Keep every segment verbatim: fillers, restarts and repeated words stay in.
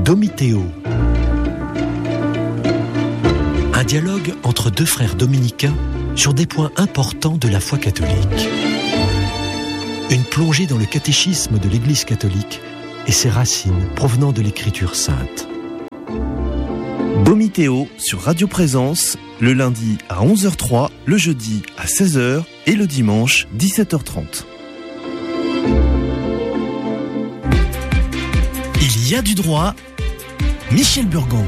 Domitéo. Un dialogue entre deux frères dominicains sur des points importants de la foi catholique. Une plongée dans le catéchisme de l'Église catholique et ses racines provenant de l'Écriture sainte. Domitéo sur Radio Présence, le lundi à onze heures zéro trois, le jeudi à seize heures et le dimanche dix-sept heures trente. Il y a du droit, Michel Burgon.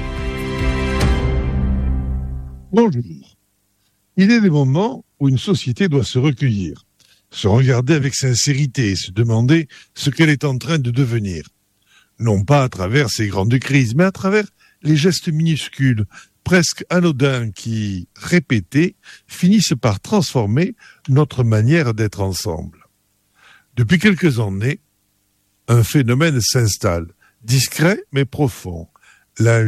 Bonjour. Il est des moments où une société doit se recueillir, se regarder avec sincérité et se demander ce qu'elle est en train de devenir. Non pas à travers ces grandes crises, mais à travers les gestes minuscules, presque anodins qui, répétés, finissent par transformer notre manière d'être ensemble. Depuis quelques années, un phénomène s'installe, discret mais profond, la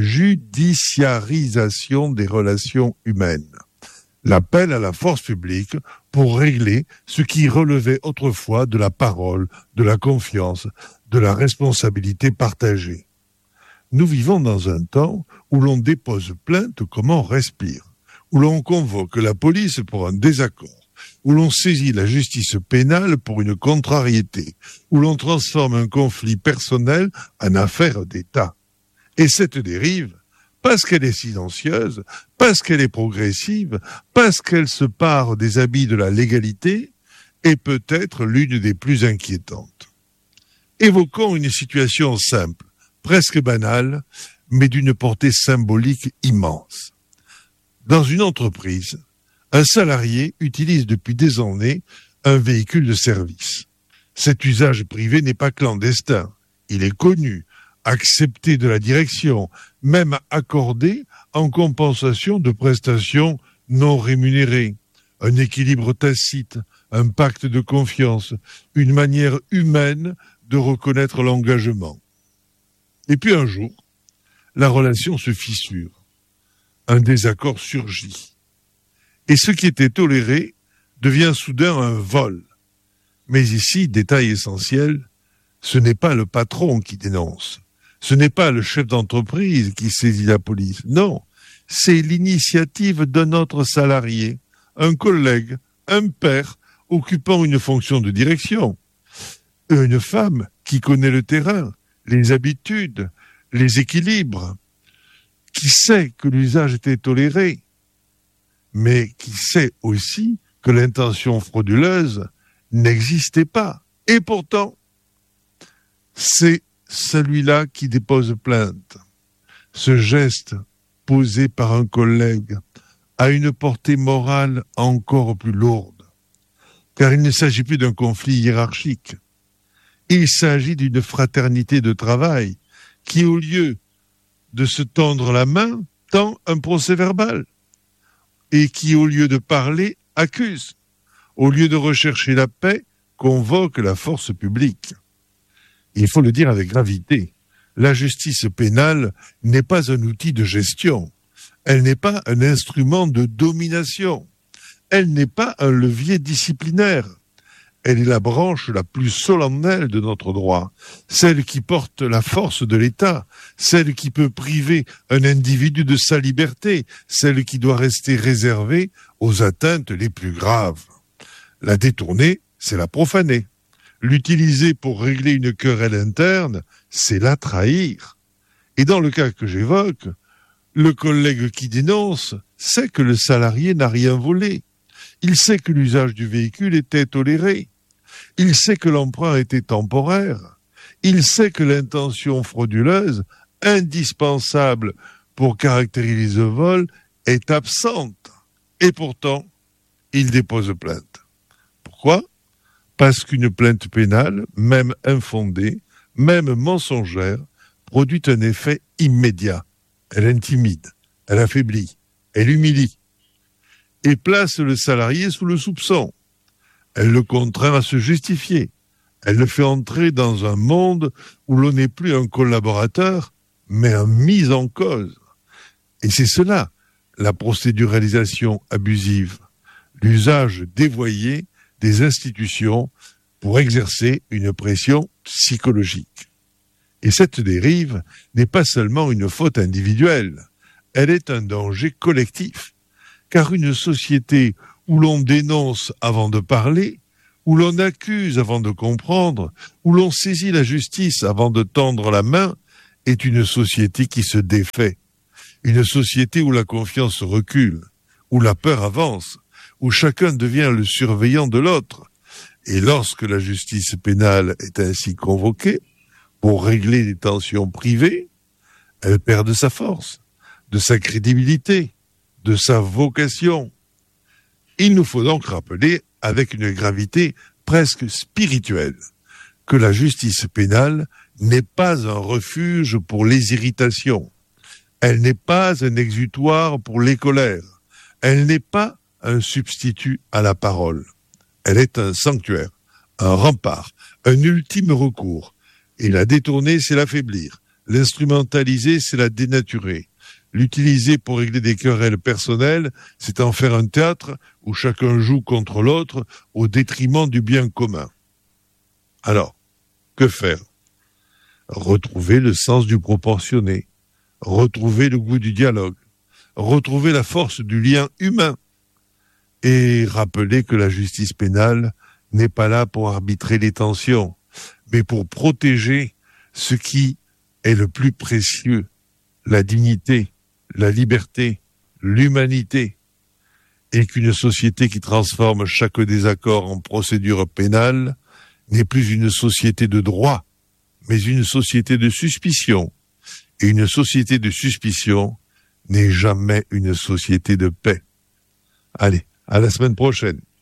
judiciarisation des relations humaines. L'appel à la force publique pour régler ce qui relevait autrefois de la parole, de la confiance, de la responsabilité partagée. Nous vivons dans un temps où l'on dépose plainte comme on respire, où l'on convoque la police pour un désaccord, où l'on saisit la justice pénale pour une contrariété, où l'on transforme un conflit personnel en affaire d'État. Et cette dérive, parce qu'elle est silencieuse, parce qu'elle est progressive, parce qu'elle se pare des habits de la légalité, est peut-être l'une des plus inquiétantes. Évoquons une situation simple, presque banale, mais d'une portée symbolique immense. Dans une entreprise, un salarié utilise depuis des années un véhicule de service. Cet usage privé n'est pas clandestin, il est connu, accepté de la direction, même accordé en compensation de prestations non rémunérées. Un équilibre tacite, un pacte de confiance, une manière humaine de reconnaître l'engagement. Et puis un jour, la relation se fissure. Un désaccord surgit. Et ce qui était toléré devient soudain un vol. Mais ici, détail essentiel, ce n'est pas le patron qui dénonce. Ce n'est pas le chef d'entreprise qui saisit la police. Non, c'est l'initiative d'un autre salarié, un collègue, un père occupant une fonction de direction. Une femme qui connaît le terrain, les habitudes, les équilibres, qui sait que l'usage était toléré, mais qui sait aussi que l'intention frauduleuse n'existait pas. Et pourtant, c'est celui-là qui dépose plainte. Ce geste posé par un collègue a une portée morale encore plus lourde, car il ne s'agit plus d'un conflit hiérarchique. Il s'agit d'une fraternité de travail qui, au lieu de se tendre la main, tend un procès-verbal et qui, au lieu de parler, accuse. Au lieu de rechercher la paix, convoque la force publique. Il faut le dire avec gravité, la justice pénale n'est pas un outil de gestion, elle n'est pas un instrument de domination, elle n'est pas un levier disciplinaire, elle est la branche la plus solennelle de notre droit, celle qui porte la force de l'État, celle qui peut priver un individu de sa liberté, celle qui doit rester réservée aux atteintes les plus graves. La détourner, c'est la profaner. L'utiliser pour régler une querelle interne, c'est la trahir. Et dans le cas que j'évoque, le collègue qui dénonce sait que le salarié n'a rien volé. Il sait que l'usage du véhicule était toléré. Il sait que l'emprunt était temporaire. Il sait que l'intention frauduleuse, indispensable pour caractériser le vol, est absente. Et pourtant, il dépose plainte. Pourquoi ? Parce qu'une plainte pénale, même infondée, même mensongère, produit un effet immédiat. Elle intimide, elle affaiblit, elle humilie et place le salarié sous le soupçon. Elle le contraint à se justifier. Elle le fait entrer dans un monde où l'on n'est plus un collaborateur, mais un mis en cause. Et c'est cela, la procéduralisation abusive, l'usage dévoyé des institutions pour exercer une pression psychologique. Et cette dérive n'est pas seulement une faute individuelle, elle est un danger collectif. Car une société où l'on dénonce avant de parler, où l'on accuse avant de comprendre, où l'on saisit la justice avant de tendre la main, est une société qui se défait. Une société où la confiance recule, où la peur avance, où chacun devient le surveillant de l'autre. Et lorsque la justice pénale est ainsi convoquée pour régler des tensions privées, elle perd de sa force, de sa crédibilité, de sa vocation. Il nous faut donc rappeler, avec une gravité presque spirituelle, que la justice pénale n'est pas un refuge pour les irritations, elle n'est pas un exutoire pour les colères, elle n'est pas un substitut à la parole. Elle est un sanctuaire, un rempart, un ultime recours. Et la détourner, c'est l'affaiblir. L'instrumentaliser, c'est la dénaturer. L'utiliser pour régler des querelles personnelles, c'est en faire un théâtre où chacun joue contre l'autre au détriment du bien commun. Alors, que faire ? Retrouver le sens du proportionné, retrouver le goût du dialogue, retrouver la force du lien humain et rappeler que la justice pénale n'est pas là pour arbitrer les tensions, mais pour protéger ce qui est le plus précieux, la dignité, la liberté, l'humanité, et qu'une société qui transforme chaque désaccord en procédure pénale n'est plus une société de droit, mais une société de suspicion. Et une société de suspicion n'est jamais une société de paix. Allez, à la semaine prochaine.